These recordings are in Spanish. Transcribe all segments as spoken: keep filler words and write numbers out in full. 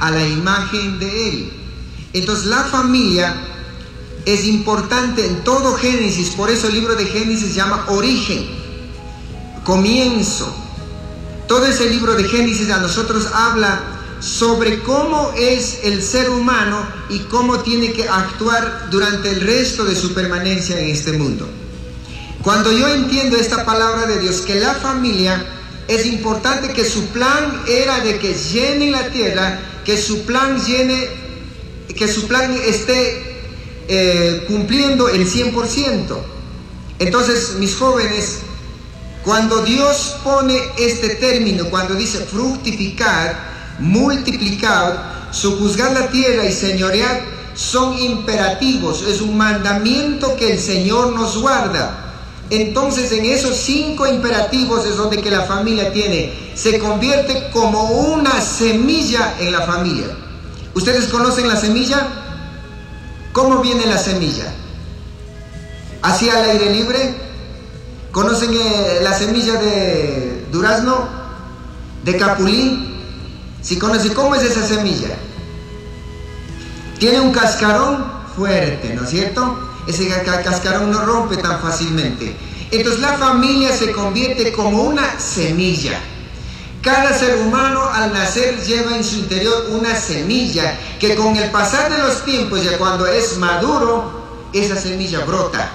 a la imagen de Él. Entonces la familia es importante en todo Génesis, por eso el libro de Génesis se llama origen, comienzo. Todo ese libro de Génesis a nosotros habla sobre cómo es el ser humano y cómo tiene que actuar durante el resto de su permanencia en este mundo. Cuando yo entiendo esta palabra de Dios, que la familia es importante, que su plan era de que llene la tierra, que su plan llene, que su plan esté eh, cumpliendo el cien por ciento. Entonces, mis jóvenes, cuando Dios pone este término, cuando dice fructificar, multiplicar, sojuzgar la tierra y señorear, son imperativos, es un mandamiento que el Señor nos guarda. Entonces en esos cinco imperativos es donde que la familia tiene, se convierte como una semilla en la familia. ¿Ustedes conocen la semilla? ¿Cómo viene la semilla? ¿Así al aire libre? ¿Conocen eh, la semilla de durazno? ¿De capulín? Si conocen, ¿cómo es esa semilla? Tiene un cascarón fuerte, ¿no es cierto? Ese cascarón no rompe tan fácilmente. Entonces la familia se convierte como una semilla. Cada ser humano al nacer lleva en su interior una semilla que con el pasar de los tiempos, ya cuando es maduro, esa semilla brota.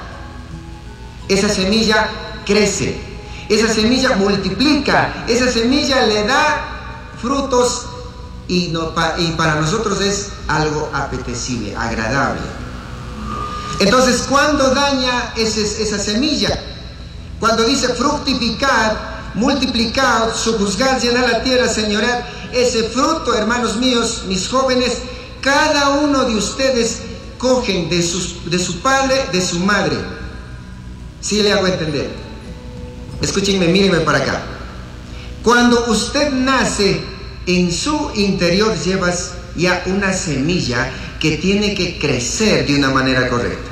Esa semilla crece. Esa semilla multiplica. Esa semilla le da frutos y, no, y para nosotros es algo apetecible, agradable. Entonces, ¿cuándo daña ese, esa semilla? Cuando dice fructificar, multiplicar, sojuzgar, llenar la tierra, señorear, ese fruto, hermanos míos, mis jóvenes, cada uno de ustedes cogen de, sus, de su padre, de su madre. ¿Sí le hago entender? Escúchenme, mírenme para acá. Cuando usted nace, en su interior llevas ya una semilla que tiene que crecer de una manera correcta.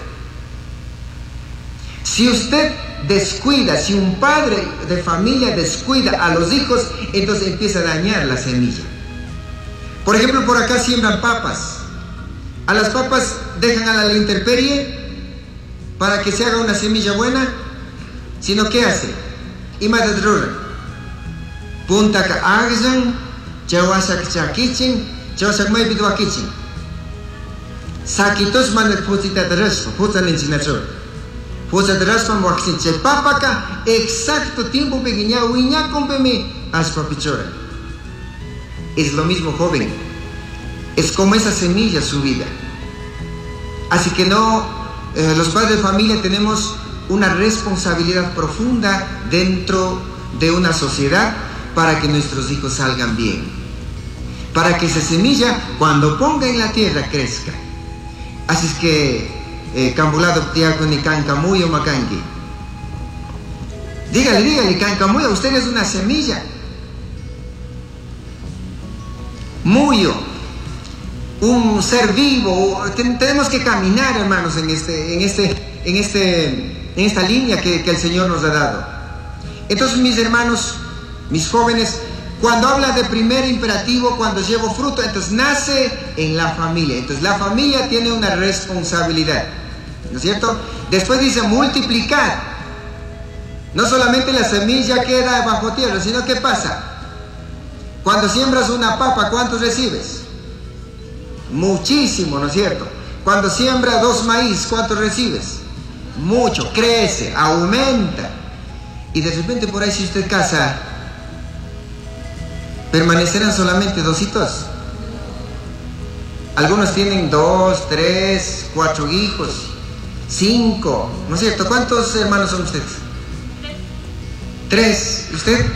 Si usted descuida, si un padre de familia descuida a los hijos, entonces empieza a dañar la semilla. Por ejemplo, por acá siembran papas. A las papas dejan a la intemperie para que se haga una semilla buena, sino ¿qué hace? Imadadrura. Punta ka agzan, chawasak chakichin, chawasak may bidwakichin. Sakitos manet putita terrestre, puta lenchinachor. Puta terrestre muaxin che papaka, exacto tiempo pequeña uiña con peme aspapichora. Es lo mismo, joven. Es como esa semilla su vida. Así que no, eh, los padres de familia tenemos una responsabilidad profunda dentro de una sociedad para que nuestros hijos salgan bien, para que esa semilla cuando ponga en la tierra crezca. Así es que cambulado tiago ni cancamuyo macanqui, dígale, dígale, cancamuyo, usted es una semilla. Muyo, un ser vivo. Tenemos que caminar, hermanos, en este, en este, en este, en esta línea que, que el Señor nos ha dado. Entonces, mis hermanos, mis jóvenes, cuando habla de primer imperativo, cuando llevo fruto, entonces nace en la familia. Entonces la familia tiene una responsabilidad, ¿no es cierto? Después dice multiplicar. No solamente la semilla queda bajo tierra, sino ¿qué pasa? Cuando siembras una papa, ¿cuántos recibes? Muchísimo, ¿no es cierto? Cuando siembra dos maíz, ¿cuántos recibes? Mucho, crece, aumenta. Y de repente por ahí, si usted casa, permanecerán solamente dos hitos. Algunos tienen dos, tres, cuatro hijos, cinco, ¿no es cierto? ¿Cuántos hermanos son ustedes? Tres. ¿Y usted?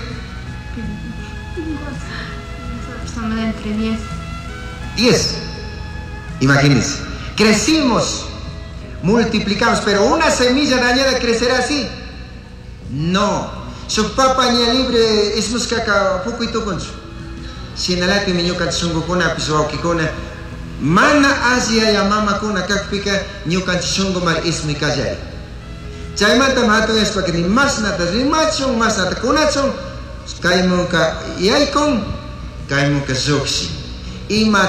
Somos entre diez. Diez. Imagínense. Crecimos, multiplicamos, pero una semilla dañada crecerá así. No. Su papa ni libre es muscaca poco y toconcho. Si en alate mi ñuca chungo kona piso kikona mana asia ya mama kona kakpika ñuca chungo mal ismi kajay. Chaymanta mato es para que ni más nata rimachon más nata konachon kaimo ka yaikon kaimo ka zoxi. Y